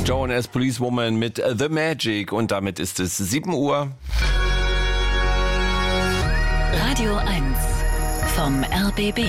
Joan as Policewoman mit The Magic und damit ist es 7 Uhr. Radio 1 vom RBB.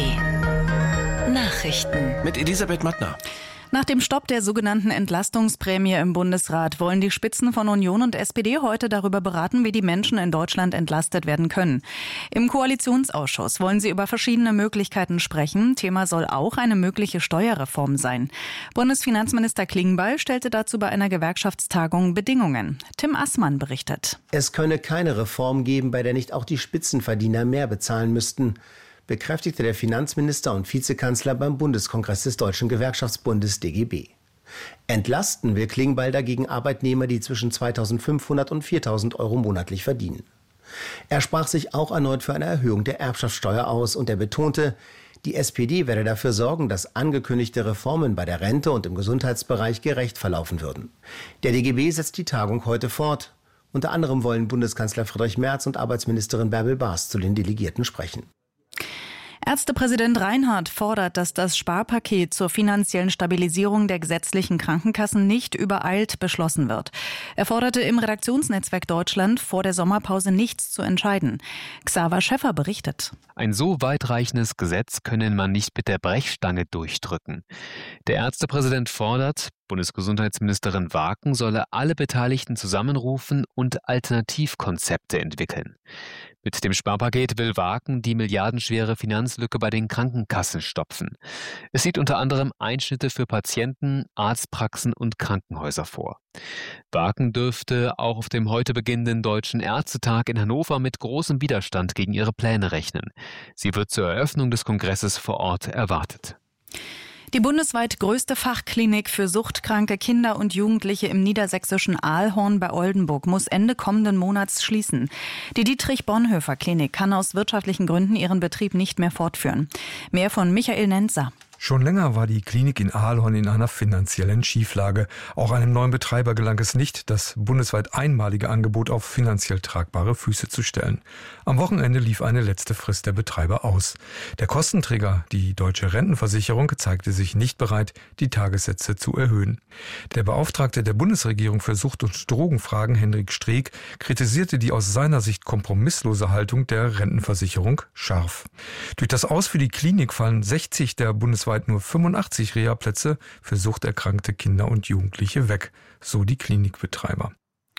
Nachrichten Mit Elisabeth Mattner. Nach dem Stopp der sogenannten Entlastungsprämie im Bundesrat wollen die Spitzen von Union und SPD heute darüber beraten, wie die Menschen in Deutschland entlastet werden können. Im Koalitionsausschuss wollen sie über verschiedene Möglichkeiten sprechen. Thema soll auch eine mögliche Steuerreform sein. Bundesfinanzminister Klingbeil stellte dazu bei einer Gewerkschaftstagung Bedingungen. Tim Assmann berichtet. Es könne keine Reform geben, bei der nicht auch die Spitzenverdiener mehr bezahlen müssten, bekräftigte der Finanzminister und Vizekanzler beim Bundeskongress des Deutschen Gewerkschaftsbundes DGB. Entlasten will Klingbeil dagegen Arbeitnehmer, die zwischen 2.500 und 4.000 Euro monatlich verdienen. Er sprach sich auch erneut für eine Erhöhung der Erbschaftssteuer aus und er betonte, die SPD werde dafür sorgen, dass angekündigte Reformen bei der Rente und im Gesundheitsbereich gerecht verlaufen würden. Der DGB setzt die Tagung heute fort. Unter anderem wollen Bundeskanzler Friedrich Merz und Arbeitsministerin Bärbel Baas zu den Delegierten sprechen. Ärztepräsident Reinhardt fordert, dass das Sparpaket zur finanziellen Stabilisierung der gesetzlichen Krankenkassen nicht übereilt beschlossen wird. Er forderte im Redaktionsnetzwerk Deutschland vor der Sommerpause nichts zu entscheiden. Xaver Schäffer berichtet. Ein so weitreichendes Gesetz könne man nicht mit der Brechstange durchdrücken. Der Ärztepräsident fordert, Bundesgesundheitsministerin Waaken solle alle Beteiligten zusammenrufen und Alternativkonzepte entwickeln. Mit dem Sparpaket will Waaken die milliardenschwere Finanzlücke bei den Krankenkassen stopfen. Es sieht unter anderem Einschnitte für Patienten, Arztpraxen und Krankenhäuser vor. Waaken dürfte auch auf dem heute beginnenden Deutschen Ärztetag in Hannover mit großem Widerstand gegen ihre Pläne rechnen. Sie wird zur Eröffnung des Kongresses vor Ort erwartet. Die bundesweit größte Fachklinik für suchtkranke Kinder und Jugendliche im niedersächsischen Ahlhorn bei Oldenburg muss Ende kommenden Monats schließen. Die Dietrich-Bonhoeffer-Klinik kann aus wirtschaftlichen Gründen ihren Betrieb nicht mehr fortführen. Mehr von Michael Nenzer. Schon länger war die Klinik in Ahlhorn in einer finanziellen Schieflage. Auch einem neuen Betreiber gelang es nicht, das bundesweit einmalige Angebot auf finanziell tragbare Füße zu stellen. Am Wochenende lief eine letzte Frist der Betreiber aus. Der Kostenträger, die Deutsche Rentenversicherung, zeigte sich nicht bereit, die Tagessätze zu erhöhen. Der Beauftragte der Bundesregierung für Sucht- und Drogenfragen, Hendrik Streeck, kritisierte die aus seiner Sicht kompromisslose Haltung der Rentenversicherung scharf. Durch das Aus für die Klinik fallen 60 der bundesweit nur 85 Reha-Plätze für suchterkrankte Kinder und Jugendliche weg, so die Klinikbetreiber.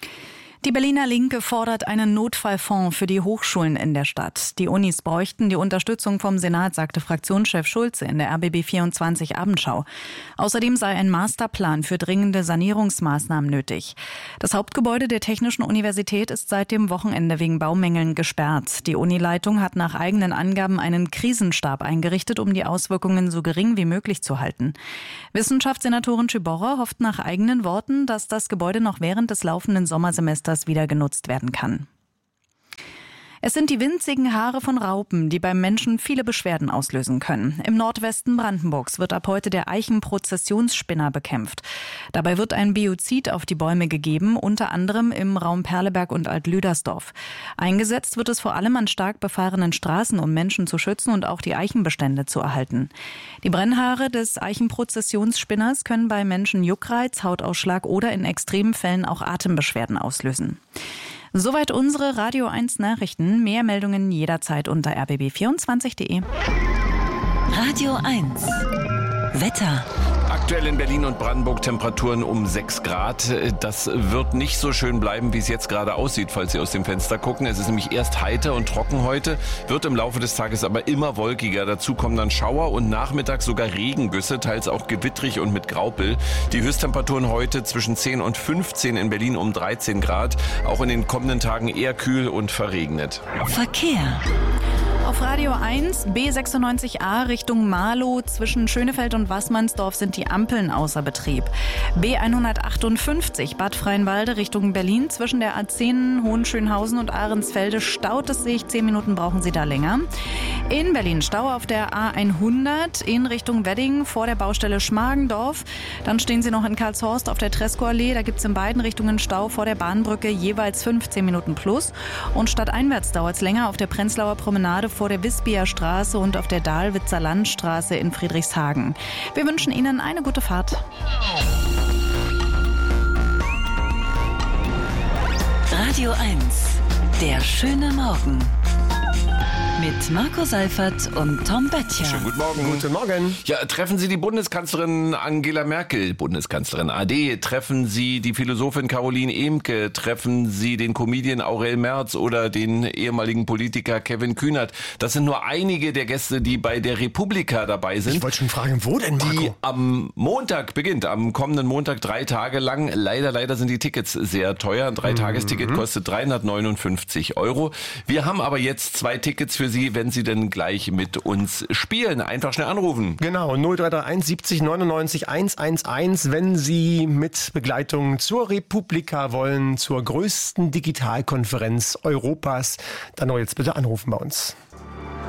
Die Berliner Linke fordert einen Notfallfonds für die Hochschulen in der Stadt. Die Unis bräuchten die Unterstützung vom Senat, sagte Fraktionschef Schulze in der RBB24 Abendschau. Außerdem sei ein Masterplan für dringende Sanierungsmaßnahmen nötig. Das Hauptgebäude der Technischen Universität ist seit dem Wochenende wegen Baumängeln gesperrt. Die Unileitung hat nach eigenen Angaben einen Krisenstab eingerichtet, um die Auswirkungen so gering wie möglich zu halten. Wissenschaftssenatorin Schiborra hofft nach eigenen Worten, dass das Gebäude noch während des laufenden Sommersemesters wieder genutzt werden kann. Es sind die winzigen Haare von Raupen, die beim Menschen viele Beschwerden auslösen können. Im Nordwesten Brandenburgs wird ab heute der Eichenprozessionsspinner bekämpft. Dabei wird ein Biozid auf die Bäume gegeben, unter anderem im Raum Perleberg und Alt-Lüdersdorf. Eingesetzt wird es vor allem an stark befahrenen Straßen, um Menschen zu schützen und auch die Eichenbestände zu erhalten. Die Brennhaare des Eichenprozessionsspinners können bei Menschen Juckreiz, Hautausschlag oder in extremen Fällen auch Atembeschwerden auslösen. Soweit unsere Radio 1 Nachrichten. Mehr Meldungen jederzeit unter rbb24.de. Radio 1 Wetter. Aktuell in Berlin und Brandenburg Temperaturen um 6 Grad. Das wird nicht so schön bleiben, wie es jetzt gerade aussieht, falls Sie aus dem Fenster gucken. Es ist nämlich erst heiter und trocken heute, wird im Laufe des Tages aber immer wolkiger. Dazu kommen dann Schauer und nachmittags sogar Regengüsse, teils auch gewittrig und mit Graupel. Die Höchsttemperaturen heute zwischen 10 und 15, in Berlin um 13 Grad. Auch in den kommenden Tagen eher kühl und verregnet. Verkehr. Auf Radio 1, B96A Richtung Marlow zwischen Schönefeld und Waßmannsdorf sind die Ampeln außer Betrieb. B158 Bad Freienwalde Richtung Berlin zwischen der A10 Hohenschönhausen und Ahrensfelde staut es sich. 10 Minuten brauchen Sie da länger. In Berlin Stau auf der A100 in Richtung Wedding vor der Baustelle Schmargendorf. Dann stehen Sie noch in Karlshorst auf der Tresco-Allee. Da gibt es in beiden Richtungen Stau vor der Bahnbrücke, jeweils 15 Minuten plus. Und stadteinwärts dauert es länger auf der Prenzlauer Promenade vor der Wispia Straße und auf der Dahlwitzer Landstraße in Friedrichshagen. Wir wünschen Ihnen eine gute Fahrt. Radio 1, der schöne Morgen. Mit Marco Seifert und Tom Böttcher. Schönen guten Morgen. Guten Morgen. Ja, treffen Sie die Bundeskanzlerin Angela Merkel, Bundeskanzlerin AD, treffen Sie die Philosophin Caroline Emke, treffen Sie den Comedian Aurel Merz oder den ehemaligen Politiker Kevin Kühnert. Das sind nur einige der Gäste, die bei der Republika dabei sind. Ich wollte schon fragen, wo denn, Marco? Die am Montag beginnt, am kommenden Montag 3 Tage lang. Leider sind die Tickets sehr teuer. Ein 3-Tagesticket kostet 359 €. Wir haben aber jetzt 2 Tickets für Sie, wenn Sie denn gleich mit uns spielen. Einfach schnell anrufen. Genau, 0331 70 99 111, wenn Sie mit Begleitung zur Republika wollen, zur größten Digitalkonferenz Europas. Dann doch jetzt bitte anrufen bei uns.